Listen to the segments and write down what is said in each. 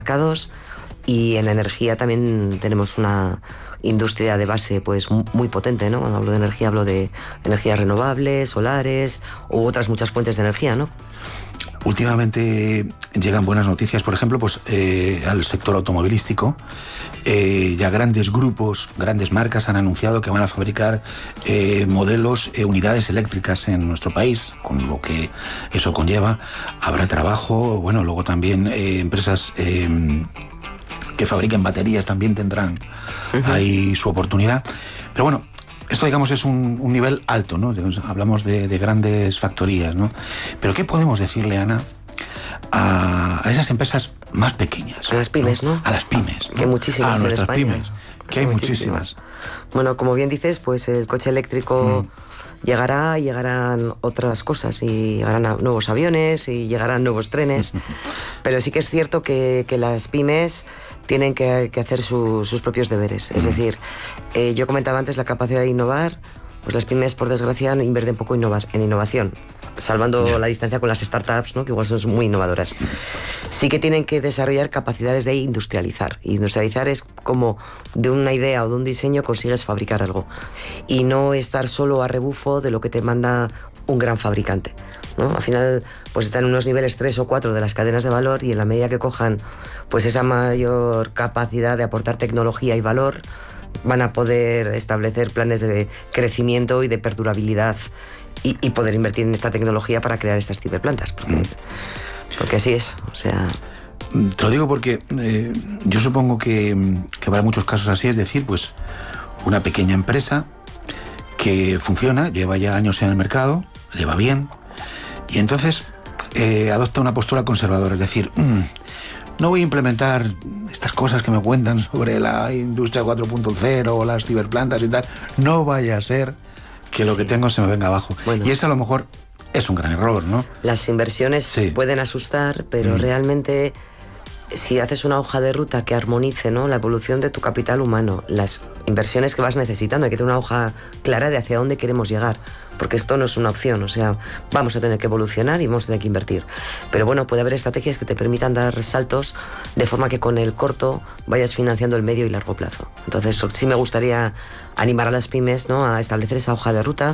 mercados, y en energía también tenemos una industria de base pues muy potente, ¿no? Cuando hablo de energía hablo de energías renovables, solares u otras muchas fuentes de energía, ¿no? Últimamente llegan buenas noticias, por ejemplo, pues al sector automovilístico. Ya grandes grupos, grandes marcas han anunciado que van a fabricar modelos, unidades eléctricas en nuestro país, con lo que eso conlleva. Habrá trabajo, bueno, luego también empresas que fabriquen baterías también tendrán ahí su oportunidad. Pero bueno, esto, digamos, es un nivel alto, ¿no? Hablamos de grandes factorías, ¿no? Pero ¿qué podemos decirle, Ana, a esas empresas más pequeñas? A las pymes, ¿no? A las pymes, ¿no? Que muchísimas a nuestras en España. pymes, que hay muchísimas. Bueno, como bien dices, pues el coche eléctrico llegará, y llegarán otras cosas, y llegarán nuevos aviones, y llegarán nuevos trenes. Pero sí que es cierto que las pymes tienen que hacer sus propios deberes. Es decir, yo comentaba antes la capacidad de innovar, pues las pymes, por desgracia, invierten poco en innovación, salvando la distancia con las startups, ¿no? Que igual son muy innovadoras. Sí que tienen que desarrollar capacidades de industrializar. Industrializar es como de una idea o de un diseño consigues fabricar algo, y no estar solo a rebufo de lo que te manda un gran fabricante, ¿no? Al final pues están en unos niveles 3 o 4 de las cadenas de valor, y en la medida que cojan pues esa mayor capacidad de aportar tecnología y valor, van a poder establecer planes de crecimiento y de perdurabilidad, y poder invertir en esta tecnología para crear estas ciberplantas, porque así es, o sea... Te lo digo porque yo supongo que habrá muchos casos así, es decir, pues una pequeña empresa que funciona, lleva ya años en el mercado, le va bien, y entonces adopta una postura conservadora, es decir, no voy a implementar estas cosas que me cuentan sobre la industria 4.0 o las ciberplantas y tal, no vaya a ser que lo que tengo se me venga abajo. Bueno, y eso a lo mejor es un gran error, ¿no? Las inversiones pueden asustar, pero realmente, si haces una hoja de ruta que armonice, ¿no?, la evolución de tu capital humano, las inversiones que vas necesitando, hay que tener una hoja clara de hacia dónde queremos llegar, porque esto no es una opción, o sea, vamos a tener que evolucionar y vamos a tener que invertir. Pero bueno, puede haber estrategias que te permitan dar saltos de forma que con el corto vayas financiando el medio y largo plazo. Entonces sí me gustaría animar a las pymes, ¿no?, a establecer esa hoja de ruta.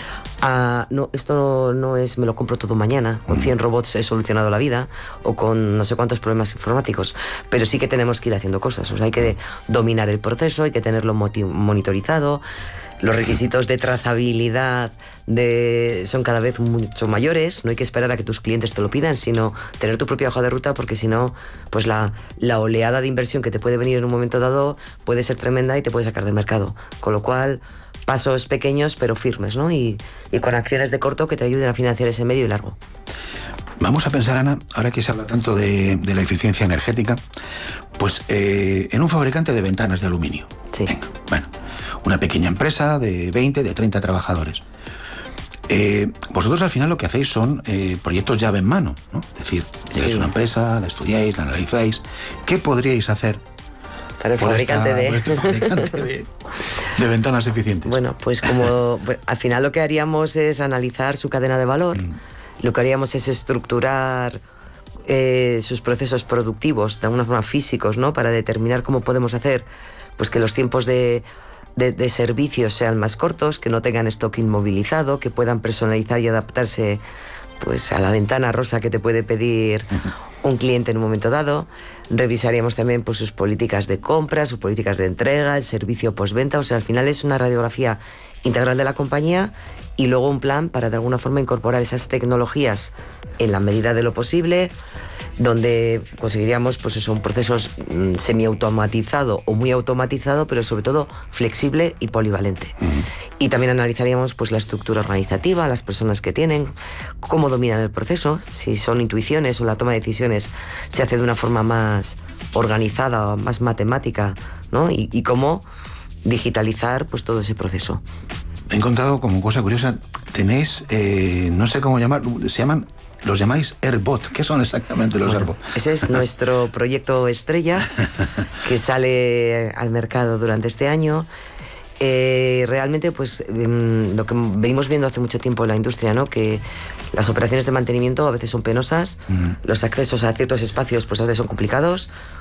Esto no es me lo compro todo mañana, con 100 robots he solucionado la vida, o con no sé cuántos problemas informáticos, pero sí que tenemos que ir haciendo cosas. O sea, hay que dominar el proceso, hay que tenerlo monitorizado. Los requisitos de trazabilidad son cada vez mucho mayores. No hay que esperar a que tus clientes te lo pidan, sino tener tu propia hoja de ruta, porque si no, pues la oleada de inversión que te puede venir en un momento dado puede ser tremenda y te puede sacar del mercado. Con lo cual, pasos pequeños pero firmes, ¿no? Y con acciones de corto que te ayuden a financiar ese medio y largo. Vamos a pensar, Ana, ahora que se habla tanto de la eficiencia energética, pues en un fabricante de ventanas de aluminio. Sí. Venga, bueno, una pequeña empresa de 20, de 30 trabajadores. Vosotros al final lo que hacéis son proyectos llave en mano, ¿no? Es decir, llegáis a una empresa, la estudiáis, la analizáis. ¿Qué podríais hacer para el fabricante de ventanas eficientes? Bueno, pues como al final lo que haríamos es analizar su cadena de valor. Lo que haríamos es estructurar sus procesos productivos de alguna forma físicos, ¿no?, para determinar cómo podemos hacer pues que los tiempos de servicios sean más cortos, que no tengan stock inmovilizado, que puedan personalizar y adaptarse pues a la ventana rosa que te puede pedir un cliente en un momento dado. Revisaríamos también pues sus políticas de compra, sus políticas de entrega, el servicio postventa. O sea, al final es una radiografía integral de la compañía, y luego un plan para de alguna forma incorporar esas tecnologías en la medida de lo posible, donde conseguiríamos pues eso, un proceso semiautomatizado o muy automatizado, pero sobre todo flexible y polivalente. Y también analizaríamos pues la estructura organizativa, las personas que tienen, cómo dominan el proceso, si son intuiciones o la toma de decisiones se hace de una forma más organizada o más matemática, ¿no? Y cómo digitalizar pues todo ese proceso. He encontrado como cosa curiosa, tenéis, no sé cómo llamar, los llamáis AirBot. ¿Qué son exactamente los AirBot? Ese es nuestro proyecto estrella que sale al mercado durante este año. realmente pues lo que venimos viendo hace mucho tiempo en la industria, ¿no? Que las operaciones de mantenimiento a veces son penosas, los accesos a ciertos espacios pues a veces son complicados,